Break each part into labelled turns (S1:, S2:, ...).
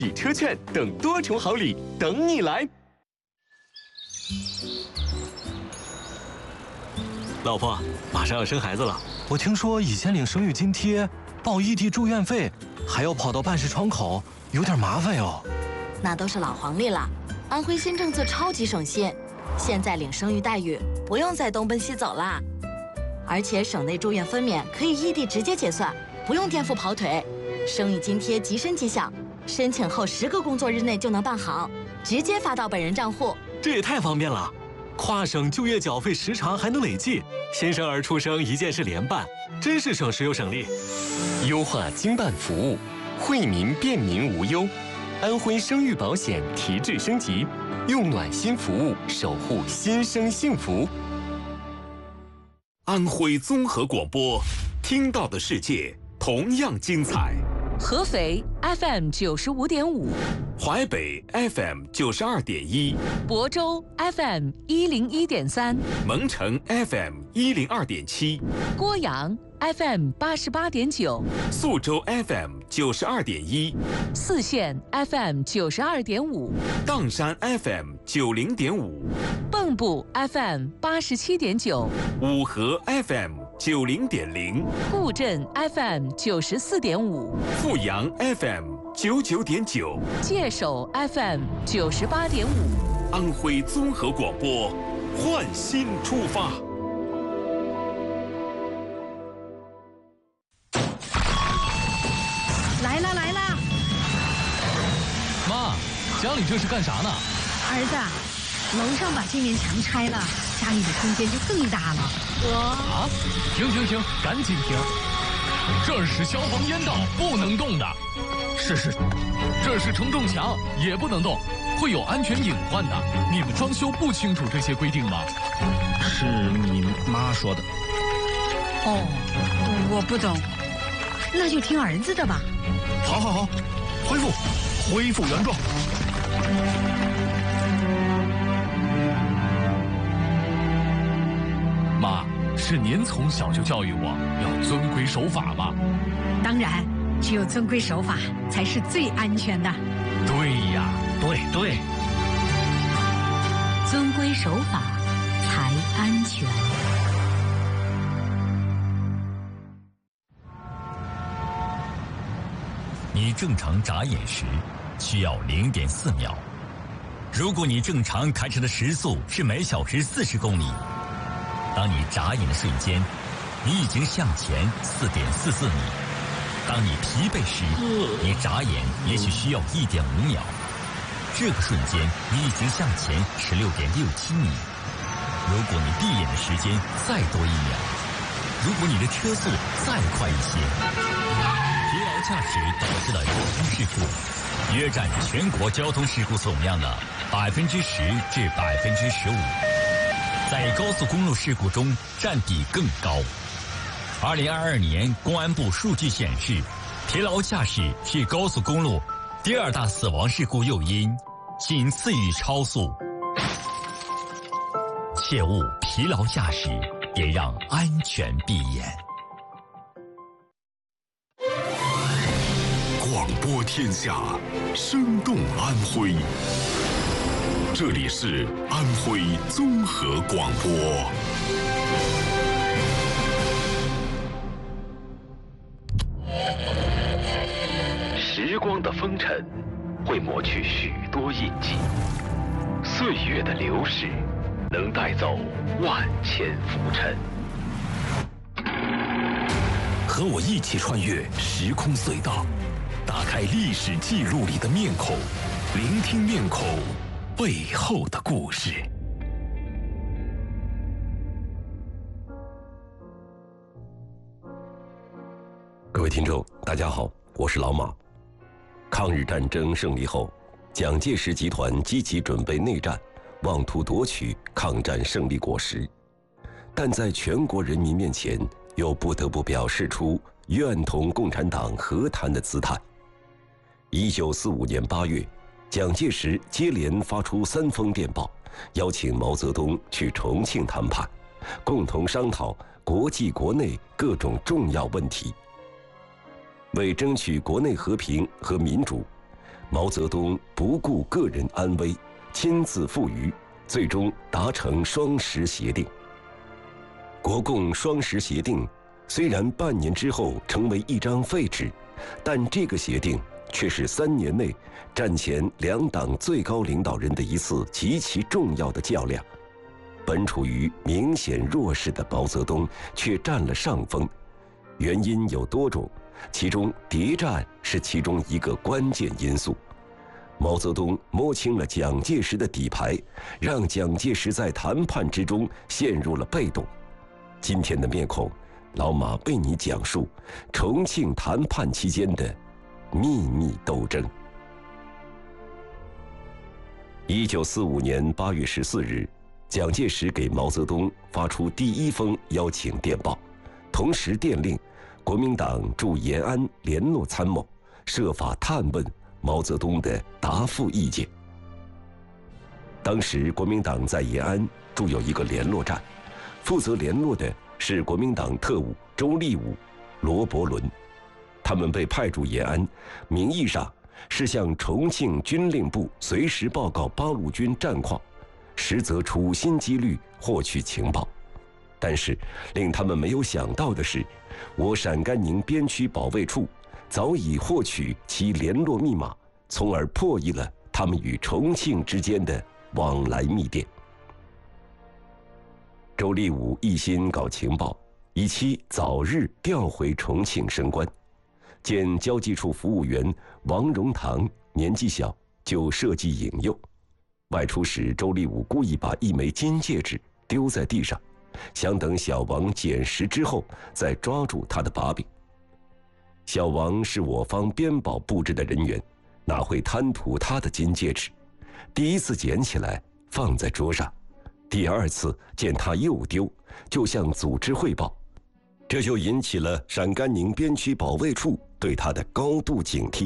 S1: 抵车券等多重好礼等你来。老婆，马上要生孩子了，
S2: 我听说以前领生育津贴、报异地住院费，还要跑到办事窗口，有点麻烦哟。
S3: 那都是老黄历了，安徽新政策超级省心，现在领生育待遇不用再东奔西走啦，而且省内住院分娩可以异地直接结算，不用颠覆跑腿。生育津贴即申即享，申请后10个工作日内就能办好，直接发到本人账户。
S2: 这也太方便了！跨省就业缴费时长还能累计，新生儿出生一件事联办，真是省时又省力。
S1: 优化经办服务，惠民便民无忧。安徽生育保险提质升级，用暖心服务守护新生幸福。
S4: 安徽综合广播，听到的世界同样精彩。
S5: 合肥 FM 95.5，
S4: 淮北 FM 92.1，
S5: 亳州 FM 101.3，
S4: 蒙城 FM 102.7，
S5: 郭阳 FM 88.9，
S4: 宿州 FM 92.1，
S5: 泗县 FM 92.5，
S4: 砀山 FM 90.5，
S5: 蚌埠 FM 87.9，
S4: 五河 FM 90.0，
S5: 固镇 FM 94.5，
S4: 阜阳 FM 99.9，
S5: 界首 FM 98.5。
S4: 安徽综合广播，焕新出发。
S6: 来啦来啦！
S2: 妈，家里这是干啥呢？
S6: 儿子，楼上把这面墙拆了，家里的空间就更大了。
S2: 啊！停，赶紧停！这是消防烟道，不能动的。是，这是承重墙，也不能动，会有安全隐患的。你们装修不清楚这些规定吗？
S7: 是你妈说的。
S6: 哦，我不懂，那就听儿子的吧。
S7: 好，恢复原状。
S2: 妈，是您从小就教育我要遵规守法吗？
S6: 当然，只有遵规守法才是最安全的。
S2: 对呀，对，
S6: 遵规守法才安全。
S8: 你正常眨眼时需要0.4秒。如果你正常开车的时速是每小时40公里，当你眨眼的瞬间，你已经向前4.44米。当你疲惫时，你眨眼也许需要1.5秒。这个瞬间，你已经向前16.67米。如果你闭眼的时间再多1秒，如果你的车速再快一些，疲劳驾驶导致的交通事故约占全国交通事故总量的10%至15%，在高速公路事故中占比更高。2022年公安部数据显示，疲劳驾驶是高速公路第2大死亡事故诱因，仅次于超速。切勿疲劳驾驶，也让安全闭眼。
S4: 广播天下，生动安徽。这里是安徽综合广播。时光的风尘会抹去许多印记，岁月的流逝能带走万千浮尘。和我一起穿越时空隧道，打开历史记录里的面孔，聆听面孔背后的故事。
S9: 各位听众，大家好，我是老马。抗日战争胜利后，蒋介石集团积极准备内战，妄图夺取抗战胜利果实，但在全国人民面前，又不得不表示出愿同共产党和谈的姿态。1945年8月，蒋介石接连发出3封电报，邀请毛泽东去重庆谈判，共同商讨国际国内各种重要问题。为争取国内和平和民主， 毛泽东不顾个人安危，亲自赴渝，最终达成双十协定。国共双十协定虽然半年之后成为一张废纸，但这个协定却是3年内战前两党最高领导人的一次极其重要的较量。本处于明显弱势的毛泽东却占了上风，原因有多种，其中谍战是其中一个关键因素。毛泽东摸清了蒋介石的底牌，让蒋介石在谈判之中陷入了被动。今天的面孔，老马为你讲述重庆谈判期间的秘密斗争。1945年8月14日，蒋介石给毛泽东发出第一封邀请电报，同时电令国民党驻延安联络参谋设法探问毛泽东的答复意见。当时国民党在延安驻有一个联络站，负责联络的是国民党特务周立武、罗伯伦，他们被派驻延安，名义上是向重庆军令部随时报告八路军战况，实则处心积虑获取情报。但是令他们没有想到的是，我陕甘宁边区保卫处早已获取其联络密码，从而破译了他们与重庆之间的往来密电。周立武一心搞情报，以期早日调回重庆升官。见交际处服务员王荣堂年纪小，就设计引诱。外出时，周立武故意把一枚金戒指丢在地上，想等小王捡拾之后再抓住他的把柄。小王是我方边保布置的人员，哪会贪图他的金戒指？第一次捡起来放在桌上，第二次见他又丢，就向组织汇报，这就引起了陕甘宁边区保卫处对他的高度警惕。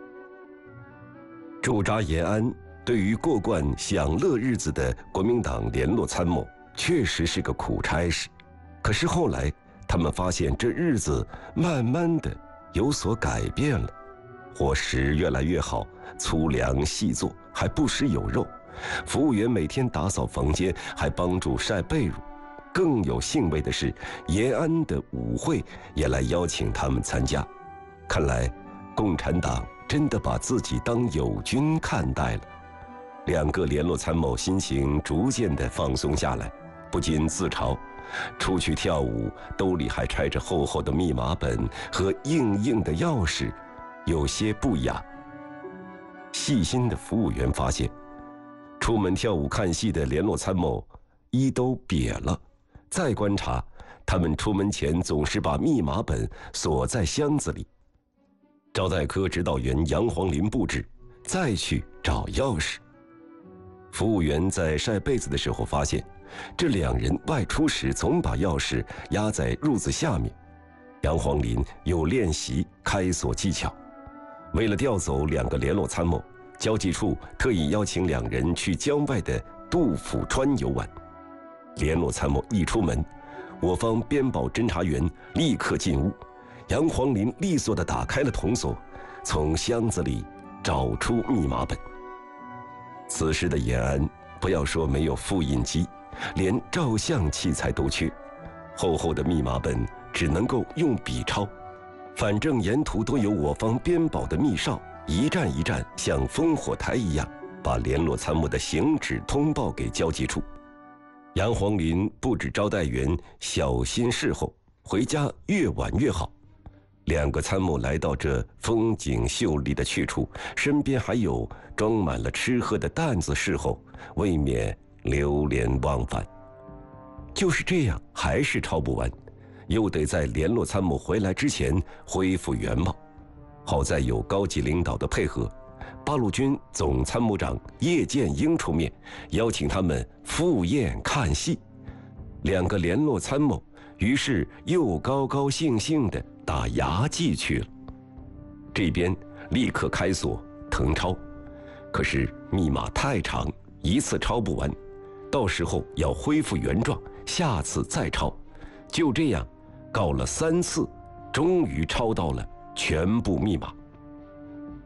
S9: 驻扎延安，对于过惯享乐日子的国民党联络参谋，确实是个苦差事。可是后来他们发现这日子慢慢的有所改变了，伙食越来越好，粗粮细作，还不时有肉。服务员每天打扫房间，还帮助晒被褥。更有兴味的是，延安的舞会也来邀请他们参加。看来共产党真的把自己当友军看待了。两个联络参谋心情逐渐的放松下来，不禁自嘲，出去跳舞兜里还揣着厚厚的密码本和硬硬的钥匙，有些不雅。细心的服务员发现，出门跳舞看戏的联络参谋衣都瘪了。再观察，他们出门前总是把密码本锁在箱子里。招待科指导员杨黄林布置，再去找钥匙。服务员在晒被子的时候发现，这两人外出时总把钥匙压在褥子下面。杨黄林又练习开锁技巧。为了调走两个联络参谋，交际处特意邀请两人去郊外的杜甫川游玩。联络参谋一出门，我方边保侦查员立刻进屋，杨黄林利索地打开了铜锁，从箱子里找出密码本。此时的延安，不要说没有复印机，连照相器材都缺，厚厚的密码本只能够用笔抄。反正沿途都有我方边保的密哨，一站一站像烽火台一样，把联络参谋的行止通报给交际处。杨黄林布置招待员小心侍候，回家越晚越好。两个参谋来到这风景秀丽的去处，身边还有装满了吃喝的担子侍候，未免流连忘返。就是这样，还是抄不完，又得在联络参谋回来之前恢复原貌。好在有高级领导的配合，八路军总参谋长叶剑英出面，邀请他们赴宴看戏。两个联络参谋于是又高高兴兴地打牙祭去了。这边立刻开锁誊抄，可是密码太长，一次抄不完，到时候要恢复原状，下次再抄。就这样搞了3次，终于抄到了全部密码。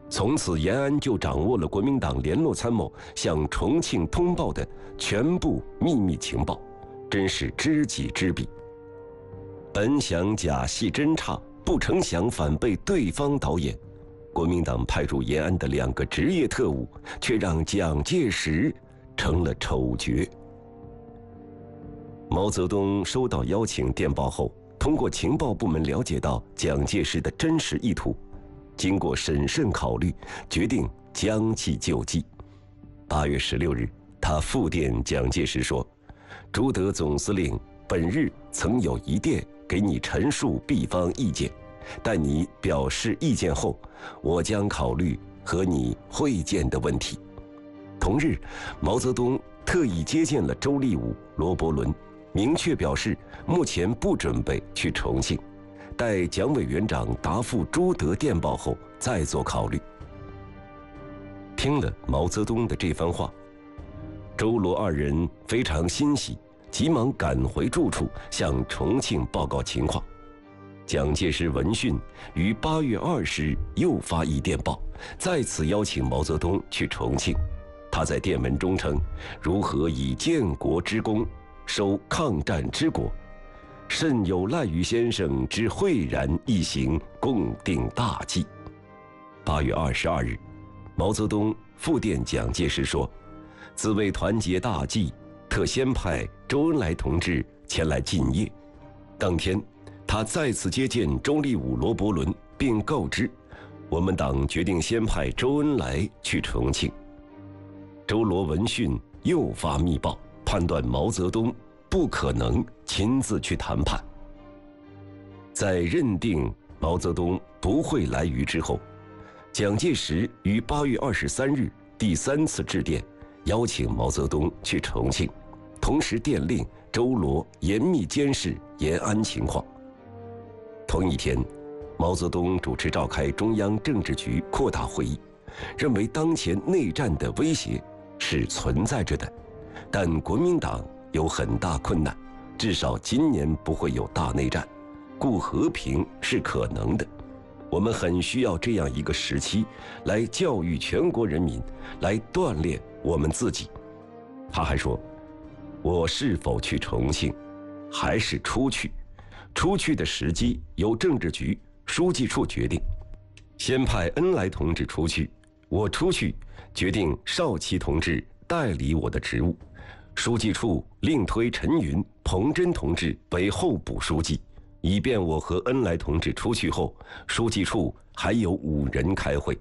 S9: 从此延安就掌握了国民党联络参谋向重庆通报的全部秘密情报，真是知己知彼。本想假戏真差，不成想反被对方导演。国民党派驻延安的2个职业特务，却让蒋介石成了丑角。毛泽东收到邀请电报后，通过情报部门了解到蒋介石的真实意图，经过审慎考虑，决定将计就计。8月16日，他复电蒋介石说：“朱德总司令本日曾有一电给你陈述毕方意见，但你表示意见后，我将考虑和你会见的问题。”同日，毛泽东特意接见了周立武、罗伯伦，明确表示目前不准备去重庆，待蒋委员长答复朱德电报后再做考虑。听了毛泽东的这番话，周罗2人非常欣喜，急忙赶回住处向重庆报告情况。蒋介石闻讯，于8月20日又发一电报，再次邀请毛泽东去重庆。他在电文中称：“如何以建国之功收抗战之果，甚有赖于先生之慧然一行，共定大计。”8月22日，毛泽东复电蒋介石说：“自为团结大计，特先派周恩来同志前来进谒。”当天，他再次接见周立武、罗伯伦，并告知我们党决定先派周恩来去重庆。周罗闻讯又发密报，判断毛泽东不可能亲自去谈判。在认定毛泽东不会来渝之后，蒋介石于8月23日第3次致电，邀请毛泽东去重庆，同时电令周罗严密监视延安情况。同一天，毛泽东主持召开中央政治局扩大会议，认为当前内战的威胁是存在着的，但国民党有很大困难，至少今年不会有大内战，故和平是可能的。我们很需要这样一个时期来教育全国人民，来锻炼我们自己。他还说，我是否去重庆，还是出去？出去的时机由政治局、书记处决定。先派恩来同志出去，我出去决定少奇同志代理我的职务。书记处另推陈云、彭真同志为候补书记，以便我和恩来同志出去后，书记处还有5人开会。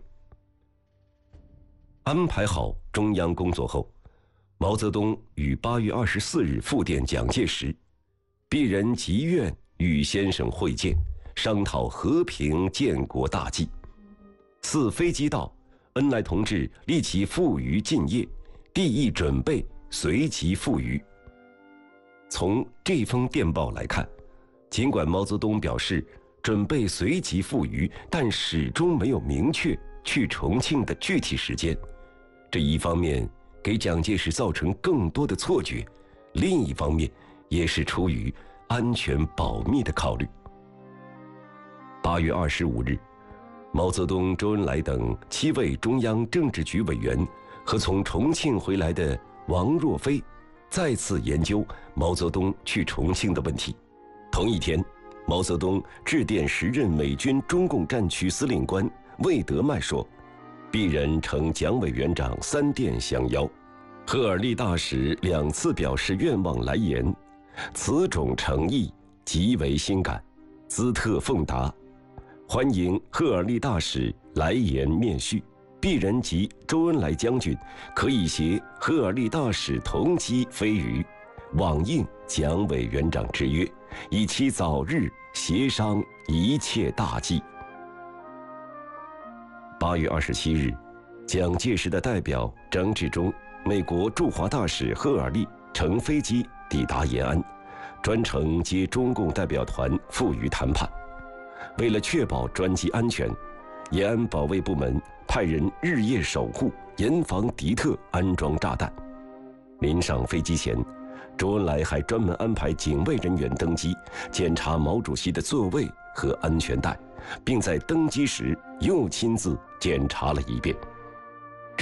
S9: 安排好中央工作后，毛泽东于8月24日复电蒋介石，鄙人急愿与先生会见，商讨和平建国大计。4飞机到，恩来同志立即赴渝进谒，地亦准备随即赴渝。从这封电报来看，尽管毛泽东表示准备随即赴渝，但始终没有明确去重庆的具体时间。这一方面给蒋介石造成更多的错觉，另一方面也是出于安全保密的考虑。8月25日，毛泽东、周恩来等7位中央政治局委员和从重庆回来的王若飞再次研究毛泽东去重庆的问题。同一天，毛泽东致电时任美军中共战区司令官魏德迈说，鄙人承蒋委员长3电相邀，赫尔利大使2次表示愿望来言，此种诚意极为心感，兹特奉达，欢迎赫尔利大使来言面叙。鄙人及周恩来将军可以携赫尔利大使同机飞渝，往应蒋委员长之约，以期早日协商一切大计。8月27日，蒋介石的代表张治中、美国驻华大使赫尔利乘飞机抵达延安，专程接中共代表团赴渝谈判。为了确保专机安全，延安保卫部门派人日夜守护，严防敌特安装炸弹。临上飞机前，周恩来还专门安排警卫人员登机，检查毛主席的座位和安全带， 并在登机时又亲自检查了一遍。